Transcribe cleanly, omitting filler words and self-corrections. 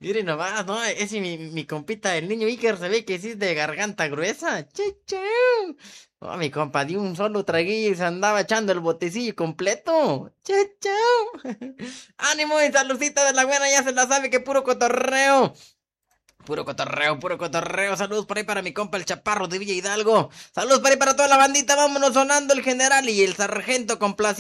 Miren nomás, ¿no? Ese mi compita, el niño Iker, se ve que sí es de garganta gruesa. Chichu. No, mi compa, dio un solo traguillo y se andaba echando el botecillo completo. Chichu. Ánimo y saludcita de la buena, ya se la sabe que puro cotorreo. Puro cotorreo, puro cotorreo. Saludos por ahí para mi compa el Chaparro de Villa Hidalgo. Saludos por ahí para toda la bandita. Vámonos sonando el general y el sargento complacido.